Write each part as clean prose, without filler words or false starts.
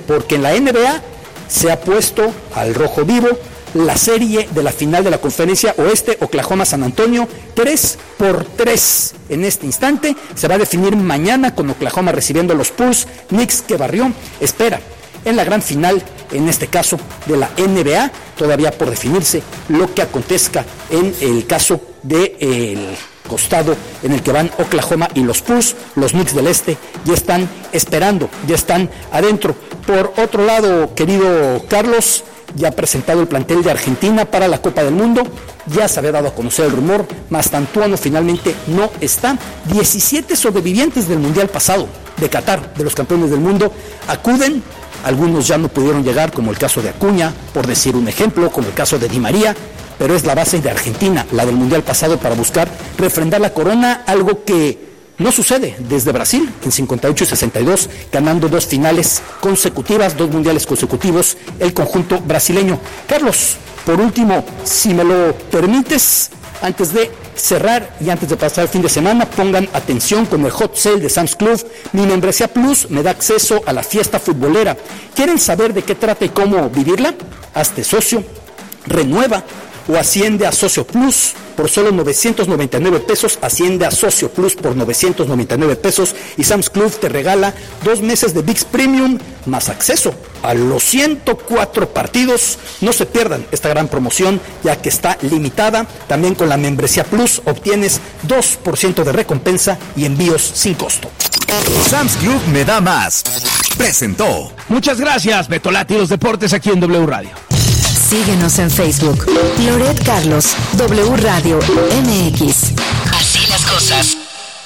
porque en la NBA se ha puesto al rojo vivo la serie de la final de la Conferencia Oeste, Oklahoma-San Antonio, 3-3 en este instante. Se va a definir mañana con Oklahoma recibiendo a los Spurs. Knicks, que barrió, espera en la gran final, en este caso de la NBA, todavía por definirse lo que acontezca en el caso del costado en el que van Oklahoma y los Spurs. Los Knicks del Este ya están esperando, ya están adentro. Por otro lado, querido Carlos, ya ha presentado el plantel de Argentina para la Copa del Mundo. Ya se había dado a conocer el rumor, Mastantuono finalmente no está. 17 sobrevivientes del Mundial pasado de Qatar, de los campeones del mundo, acuden. Algunos ya no pudieron llegar, como el caso de Acuña, por decir un ejemplo, como el caso de Di María, pero es la base de Argentina, la del Mundial pasado, para buscar refrendar la corona, algo que no sucede desde Brasil, en 58 y 62, ganando 2 finales consecutivas, 2 mundiales consecutivos, el conjunto brasileño. Carlos, por último, si me lo permites, antes de cerrar y antes de pasar el fin de semana, pongan atención con el hot sale de Sam's Club. Mi membresía Plus me da acceso a la fiesta futbolera. ¿Quieren saber de qué trata y cómo vivirla? Hazte socio, renueva o asciende a Socio Plus por solo 999 pesos, asciende a Socio Plus por 999 pesos y Sam's Club te regala 2 meses de ViX Premium más acceso a los 104 partidos. No se pierdan esta gran promoción, ya que está limitada. También con la membresía Plus obtienes 2% de recompensa y envíos sin costo. Sam's Club me da más. Presentó. Muchas gracias, Betolati y los deportes aquí en W Radio. Síguenos en Facebook. Loret Carlos, W Radio MX. Así las cosas.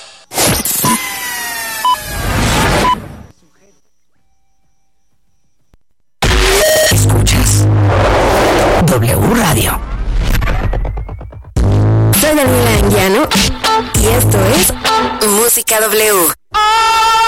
Escuchas W Radio. Soy Daniela Anguiano y esto es Música W.